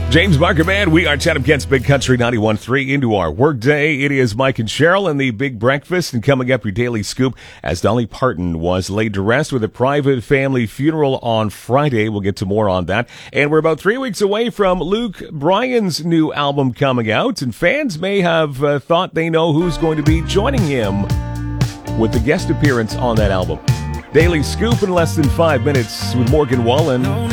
James Barker Band, we are Chatham Kent's Big Country 91.3 into our workday. It is Mike and Cheryl and the Big Breakfast, and coming up your daily scoop as Dolly Parton was laid to rest with a private family funeral on Friday. We'll get to more on that. And we're about 3 weeks away from Luke Bryan's new album coming out, and fans may have thought they know who's going to be joining him with the guest appearance on that album. Daily scoop in less than 5 minutes with Morgan Wallen.